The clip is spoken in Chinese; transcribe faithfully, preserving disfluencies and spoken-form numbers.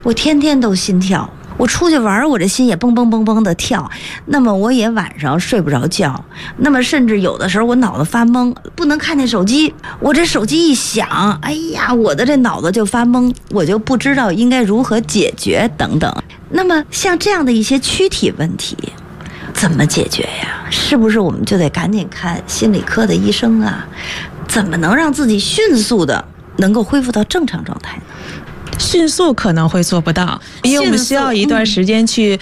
我天天都心跳，我出去玩我这心也蹦蹦蹦蹦的跳，那么我也晚上睡不着觉，那么甚至有的时候我脑子发懵，不能看见手机，我这手机一响，哎呀，我的这脑子就发懵，我就不知道应该如何解决等等。那么像这样的一些躯体问题怎么解决呀？是不是我们就得赶紧看心理科的医生啊？怎么能让自己迅速的能够恢复到正常状态呢？ 迅速可能会做不到，因为我们需要一段时间去